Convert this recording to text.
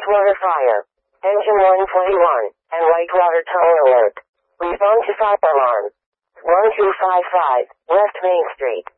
Whitewater fire. Engine 141, and Whitewater tow alert. Respond to fire alarm. 1255, West Main Street.